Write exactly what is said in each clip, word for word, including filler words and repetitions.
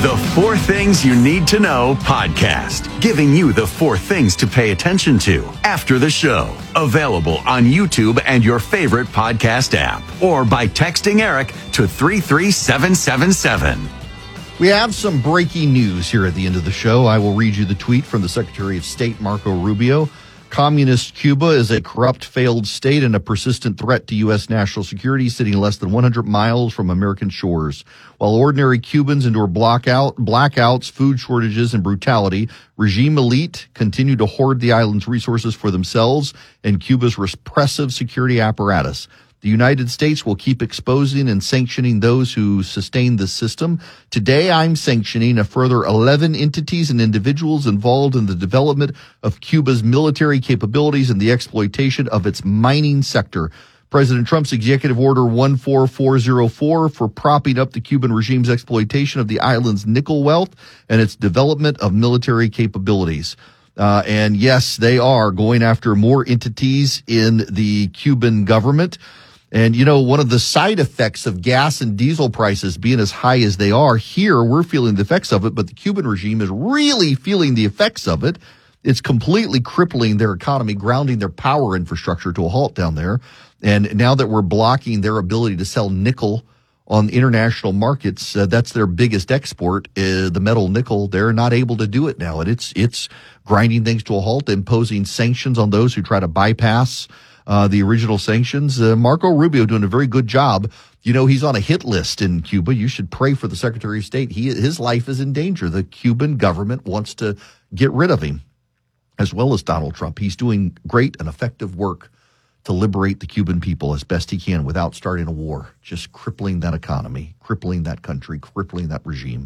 The Four Things You Need to Know podcast, giving you the four things to pay attention to after the show. Available on YouTube and your favorite podcast app, or by texting Eric to three three seven seven seven. We have some breaking news here at the end of the show. I will read you the tweet from the Secretary of State, Marco Rubio. Communist Cuba is a corrupt, failed state and a persistent threat to U S national security, sitting less than one hundred miles from American shores. While ordinary Cubans endure blackout, blackouts, food shortages, and brutality, regime elite continue to hoard the island's resources for themselves and Cuba's repressive security apparatus. The United States will keep exposing and sanctioning those who sustain this system. Today, I'm sanctioning a further eleven entities and individuals involved in the development of Cuba's military capabilities and the exploitation of its mining sector. President Trump's Executive Order one four four zero four for propping up the Cuban regime's exploitation of the island's nickel wealth and its development of military capabilities. Uh, and yes, they are going after more entities in the Cuban government. And, you know, one of the side effects of gas and diesel prices being as high as they are here, we're feeling the effects of it, but the Cuban regime is really feeling the effects of it. It's completely crippling their economy, grounding their power infrastructure to a halt down there. And now that we're blocking their ability to sell nickel on international markets, uh, that's their biggest export, uh, the metal nickel. They're not able to do it now. And it's, it's grinding things to a halt, imposing sanctions on those who try to bypass Uh, the original sanctions. Uh, Marco Rubio doing a very good job. You know, he's on a hit list in Cuba. You should pray for the Secretary of State. He, his life is in danger. The Cuban government wants to get rid of him, as well as Donald Trump. He's doing great and effective work to liberate the Cuban people as best he can without starting a war, just crippling that economy, crippling that country, crippling that regime.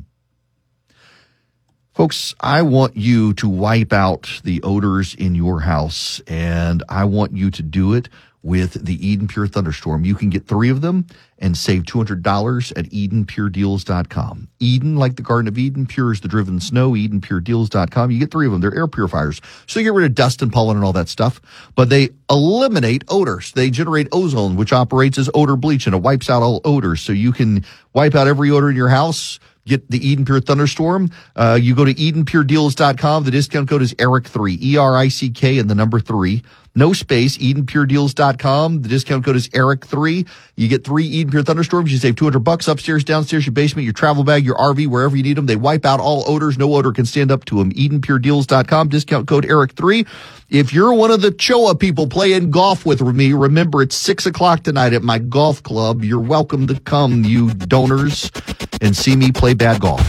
Folks, I want you to wipe out the odors in your house, and I want you to do it with the Eden Pure Thunderstorm. You can get three of them and save two hundred dollars at Eden Pure Deals dot com. Eden, like the Garden of Eden, pure as the driven snow, Eden Pure Deals dot com. You get three of them. They're air purifiers. So you get rid of dust and pollen and all that stuff, but they eliminate odors. They generate ozone, which operates as odor bleach, and it wipes out all odors. So you can wipe out every odor in your house. Get the Eden Pure Thunderstorm. Uh, you go to Eden Pure Deals dot com. The discount code is Eric three, E R I C K and the number three. No space, Eden Pure Deals dot com. The discount code is Eric three. You get three Eden Pure Thunderstorms. You save two hundred bucks upstairs, downstairs, your basement, your travel bag, your R V, wherever you need them. They wipe out all odors. No odor can stand up to them. Eden Pure Deals dot com. Discount code Eric three. If you're one of the C H O A people playing golf with me, remember it's six o'clock tonight at my golf club. You're welcome to come, you donors, and see me play bad golf.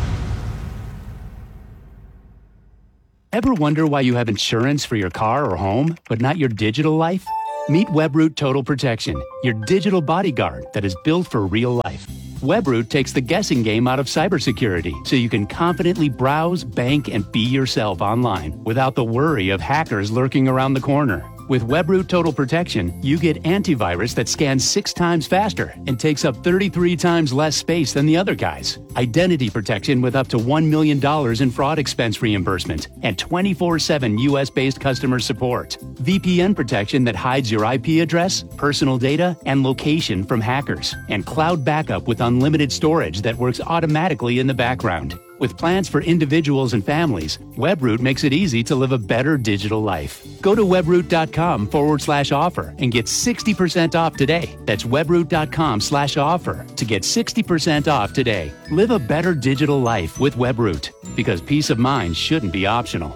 Ever wonder why you have insurance for your car or home, but not your digital life? Meet Webroot Total Protection, your digital bodyguard that is built for real life. Webroot takes the guessing game out of cybersecurity so you can confidently browse, bank, and be yourself online without the worry of hackers lurking around the corner. With Webroot Total Protection, you get antivirus that scans six times faster and takes up thirty-three times less space than the other guys. Identity protection with up to one million dollars in fraud expense reimbursement and twenty-four seven U S-based customer support. V P N protection that hides your I P address, personal data, and location from hackers. And cloud backup with unlimited storage that works automatically in the background. With plans for individuals and families, Webroot makes it easy to live a better digital life. Go to webroot.com forward slash offer and get sixty percent off today. That's webroot.com slash offer to get sixty percent off today. Live a better digital life with Webroot, because peace of mind shouldn't be optional.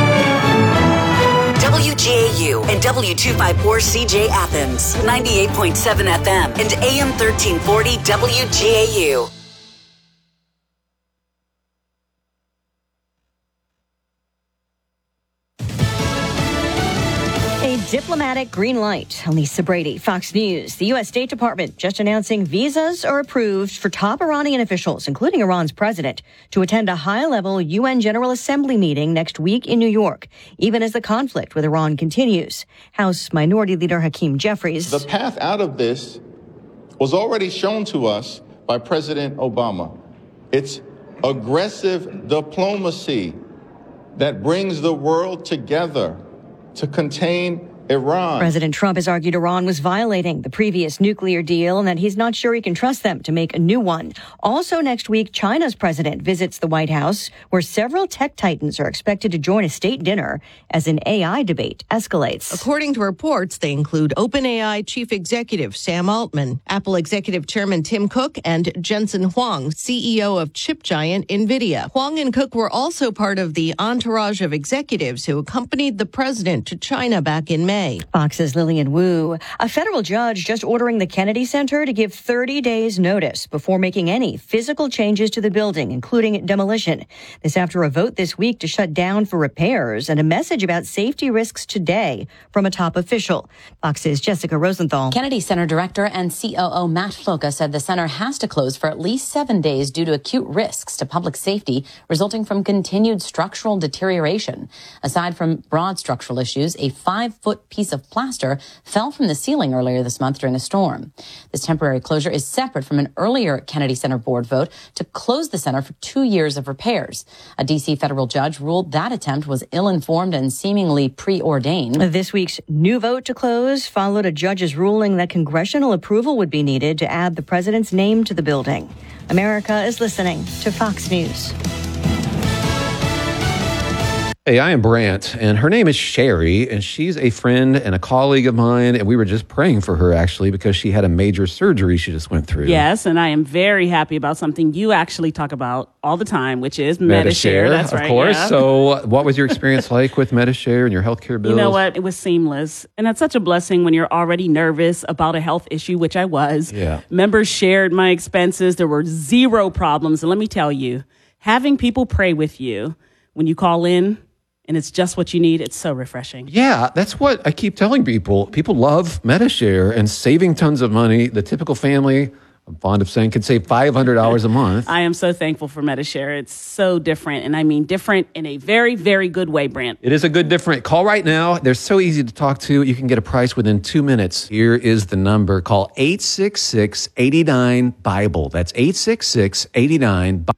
W G A U and W two fifty-four C J Athens, ninety-eight point seven F M and A M thirteen forty W G A U. Diplomatic green light. Lisa Brady, Fox News. The U S State Department just announcing visas are approved for top Iranian officials, including Iran's president, to attend a high-level U N General Assembly meeting next week in New York, even as the conflict with Iran continues. House Minority Leader Hakeem Jeffries. The path out of this was already shown to us by President Obama. It's aggressive diplomacy that brings the world together to contain Iran. President Trump has argued Iran was violating the previous nuclear deal and that he's not sure he can trust them to make a new one. Also next week, China's president visits the White House, where several tech titans are expected to join a state dinner as an A I debate escalates. According to reports, they include OpenAI chief executive Sam Altman, Apple executive chairman Tim Cook, and Jensen Huang, C E O of chip giant NVIDIA. Huang and Cook were also part of the entourage of executives who accompanied the president to China back in May. Fox's Lillian Wu. A federal judge just ordering the Kennedy Center to give thirty days notice before making any physical changes to the building, including demolition. This after a vote this week to shut down for repairs and a message about safety risks today from a top official. Fox's Jessica Rosenthal. Kennedy Center director and C O O Matt Floca said the center has to close for at least seven days due to acute risks to public safety resulting from continued structural deterioration. Aside from broad structural issues, a five-foot piece of plaster fell from the ceiling earlier this month during a storm. This temporary closure is separate from an earlier Kennedy Center board vote to close the center for two years of repairs. A D C federal judge ruled that attempt was ill-informed and seemingly preordained. This week's new vote to close followed a judge's ruling that congressional approval would be needed to add the president's name to the building. America is listening to Fox News. Hey, I am Brant, and her name is Sherry, and she's a friend and a colleague of mine, and we were just praying for her, actually, because she had a major surgery she just went through. Yes, and I am very happy about something you actually talk about all the time, which is Medi-Share. That's of right, course. yeah. So what was your experience like with Medi-Share and your healthcare bills? You know what? It was seamless, and that's such a blessing when you're already nervous about a health issue, which I was. Yeah. Members shared my expenses. There were zero problems, and let me tell you, having people pray with you when you call in, and it's just what you need, it's so refreshing. Yeah, that's what I keep telling people. People love Medi-Share and saving tons of money. The typical family, I'm fond of saying, can save five hundred dollars a month. I am so thankful for Medi-Share. It's so different, and I mean different in a very, very good way, Brant. It is a good different. Call right now. They're so easy to talk to. You can get a price within two minutes. Here is the number. Call eight six six, eight nine, BIBLE. That's eight six six, eight nine, BIBLE.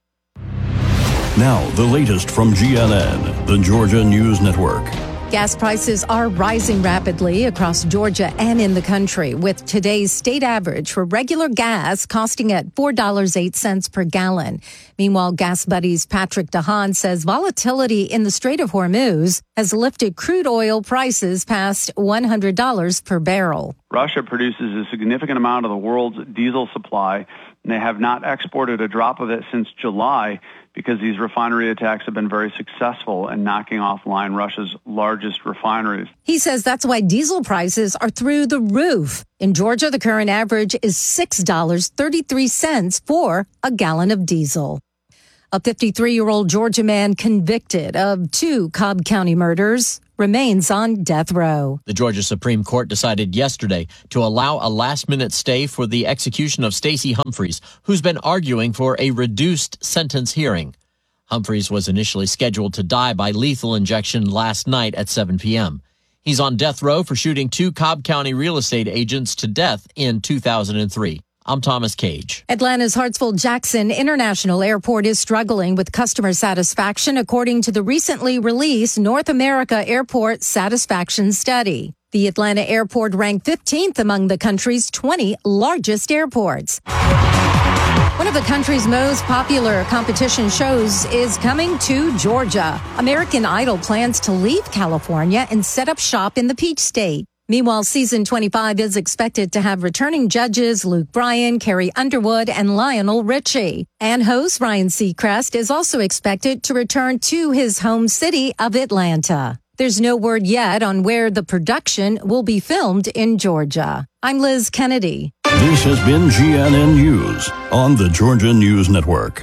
Now, the latest from G N N, the Georgia News Network. Gas prices are rising rapidly across Georgia and in the country, with today's state average for regular gas costing at four dollars and eight cents per gallon. Meanwhile, Gas Buddy's Patrick DeHaan says volatility in the Strait of Hormuz has lifted crude oil prices past one hundred dollars per barrel. Russia produces a significant amount of the world's diesel supply, and they have not exported a drop of it since July, because these refinery attacks have been very successful in knocking offline Russia's largest refineries. He says that's why diesel prices are through the roof. In Georgia, the current average is six dollars and thirty-three cents for a gallon of diesel. A fifty-three-year-old Georgia man convicted of two Cobb County murders remains on death row. The Georgia Supreme Court decided yesterday to allow a last-minute stay for the execution of Stacey Humphreys, who's been arguing for a reduced sentence hearing. Humphreys was initially scheduled to die by lethal injection last night at seven p.m. He's on death row for shooting two Cobb County real estate agents to death in two thousand three. I'm Thomas Cage. Atlanta's Hartsfield-Jackson International Airport is struggling with customer satisfaction, according to the recently released North America Airport Satisfaction Study. The Atlanta airport ranked fifteenth among the country's twenty largest airports. One of the country's most popular competition shows is coming to Georgia. American Idol plans to leave California and set up shop in the Peach State. Meanwhile, season twenty-five is expected to have returning judges Luke Bryan, Carrie Underwood, and Lionel Richie. And host Ryan Seacrest is also expected to return to his home city of Atlanta. There's no word yet on where the production will be filmed in Georgia. I'm Liz Kennedy. This has been G N N News on the Georgia News Network.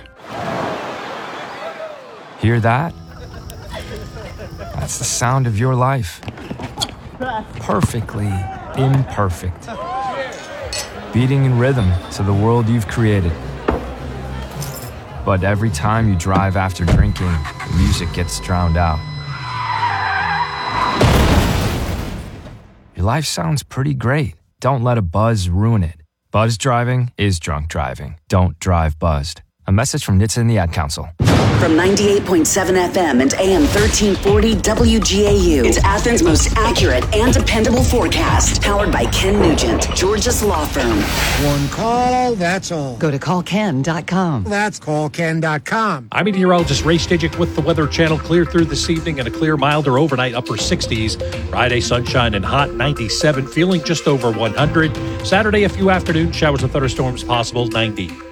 Hear that? That's the sound of your life. Perfectly imperfect. Beating in rhythm to the world you've created. But every time you drive after drinking, the music gets drowned out. Your life sounds pretty great. Don't let a buzz ruin it. Buzz driving is drunk driving. Don't drive buzzed. A message from N H T S A and the Ad Council. From ninety-eight point seven F M and A M thirteen forty W G A U, it's Athens' most accurate and dependable forecast. Powered by Ken Nugent, Georgia's law firm. One call, that's all. Go to call ken dot com. That's call ken dot com. I'm meteorologist Ray Stajic with the Weather Channel. Clear through this evening and a clear, milder overnight, upper sixties. Friday, sunshine and hot, ninety-seven, feeling just over one hundred. Saturday, a few afternoon showers and thunderstorms possible, ninety.